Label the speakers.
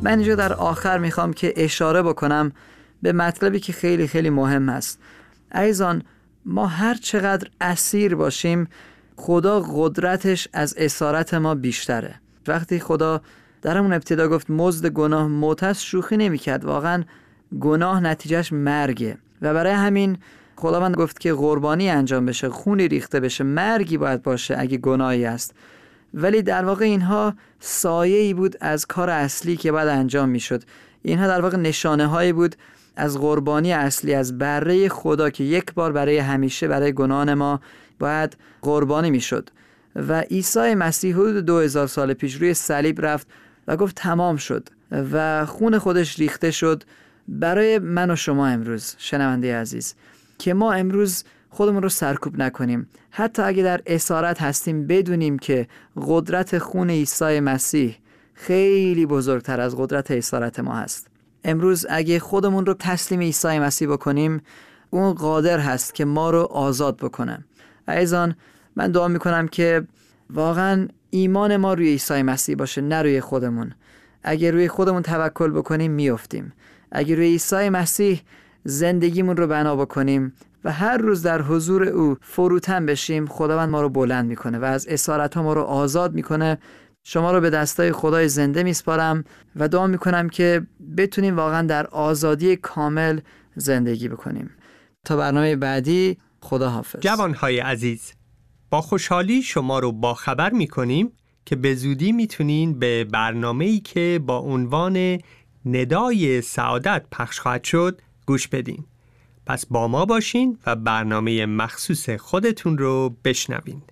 Speaker 1: من اینجا در آخر میخوام که اشاره بکنم به مطلبی که خیلی خیلی مهم است. عزیزان، ما هر چقدر اسیر باشیم خدا قدرتش از اسارت ما بیشتره. وقتی خدا در همون ابتدا گفت مزد گناه موت است، شوخی نمی‌کرد. واقعا گناه نتیجهش مرگه و برای همین خداوند گفت که قربانی انجام بشه، خونی ریخته بشه، مرگی باید باشه اگه گناهی است. ولی در واقع اینها سایه‌ای بود از کار اصلی که باید انجام میشد. اینها در واقع نشانه هایی بود از قربانی اصلی، از بره خدا که یک بار برای همیشه برای گناهان ما باید قربانی میشد. و عیسی مسیح حدود 2000 سال پیش روی صلیب رفت و گفت تمام شد و خون خودش ریخته شد برای من و شما امروز شنونده عزیز، که ما امروز خودمون رو سرکوب نکنیم. حتی اگه در اسارت هستیم بدونیم که قدرت خون عیسی مسیح خیلی بزرگتر از قدرت اسارت ما هست. امروز اگه خودمون رو تسلیم عیسی مسیح بکنیم، اون قادر هست که ما رو آزاد بکنه. عزیزان، من دعا میکنم که واقعا ایمان ما روی عیسی مسیح باشه، نه روی خودمون. اگه روی خودمون توکل بکنیم میافتیم. اگه روی عیسی مسیح زندگیمون رو بنا بکنیم و هر روز در حضور او فروتن بشیم، خداوند ما رو بلند میکنه و از اسارت ها ما رو آزاد میکنه. شما رو به دستای خدای زنده میسپارم و دعا میکنم که بتونیم واقعا در آزادی کامل زندگی بکنیم. تا برنامه بعدی، خدا حافظ.
Speaker 2: جوانهای عزیز، با خوشحالی شما رو با خبر میکنیم که به زودی میتونین به برنامه‌ای که با عنوان ندای سعادت پخش خواهد شد گوش بدین. پس با ما باشین و برنامه مخصوص خودتون رو بشنوین.